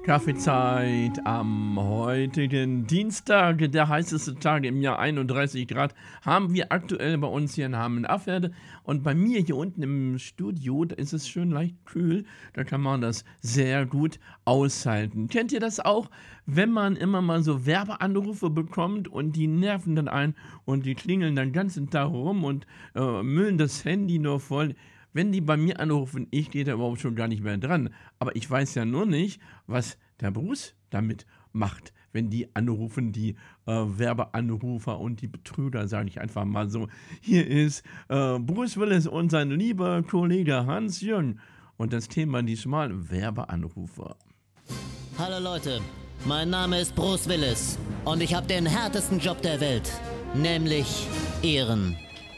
Kaffeezeit am heutigen Dienstag, der heißeste Tag im Jahr, 31 Grad, haben wir aktuell bei uns hier in Hameln-Afferde. Und bei mir hier unten im Studio, da ist es schön leicht kühl, da kann man das sehr gut aushalten. Kennt ihr das auch, wenn man immer mal so Werbeanrufe bekommt und die nerven dann ein und die klingeln den ganzen Tag rum und müllen das Handy nur voll? Wenn die bei mir anrufen, ich gehe da überhaupt schon gar nicht mehr dran. Aber ich weiß ja nur nicht, was der Bruce damit macht, wenn die anrufen, die Werbeanrufer und die Betrüger, sage ich einfach mal so. Hier ist Bruce Willis und sein lieber Kollege Hans-Jürgen. Und das Thema diesmal Werbeanrufer. Hallo Leute, mein Name ist Bruce Willis und ich habe den härtesten Job der Welt, nämlich Ehren.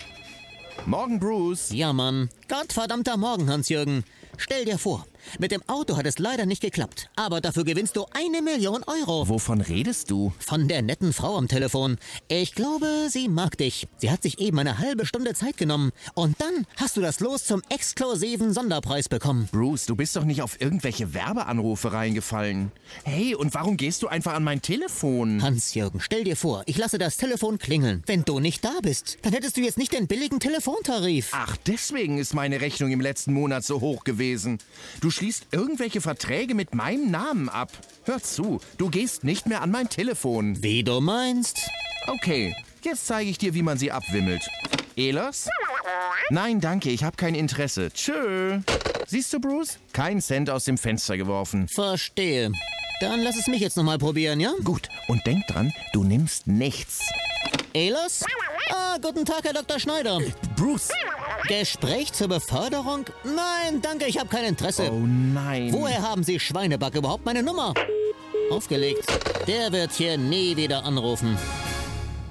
Morgen, Bruce. Ja, Mann. Gottverdammter Morgen, Hans-Jürgen. Stell dir vor, mit dem Auto hat es leider nicht geklappt, aber dafür gewinnst du 1 Million Euro. Wovon redest du? Von der netten Frau am Telefon. Ich glaube, sie mag dich. Sie hat sich eben eine halbe Stunde Zeit genommen. Und dann hast du das Los zum exklusiven Sonderpreis bekommen. Bruce, du bist doch nicht auf irgendwelche Werbeanrufe reingefallen. Hey, und warum gehst du einfach an mein Telefon? Hans-Jürgen, stell dir vor, ich lasse das Telefon klingeln. Wenn du nicht da bist, dann hättest du jetzt nicht den billigen Telefontarif. Ach, deswegen ist meine Rechnung im letzten Monat so hoch gewesen. Du schließt irgendwelche Verträge mit meinem Namen ab. Hör zu, du gehst nicht mehr an mein Telefon. Wie du meinst. Okay, jetzt zeige ich dir, wie man sie abwimmelt. Ehlers? Nein, danke, ich habe kein Interesse. Tschö. Siehst du, Bruce? Kein Cent aus dem Fenster geworfen. Verstehe. Dann lass es mich jetzt nochmal probieren, ja? Gut, und denk dran, du nimmst nichts. Ehlers? Guten Tag, Herr Dr. Schneider. Bruce! Gespräch zur Beförderung? Nein, danke, ich habe kein Interesse. Oh nein. Woher haben Sie, Schweineback, überhaupt meine Nummer? Aufgelegt. Der wird hier nie wieder anrufen.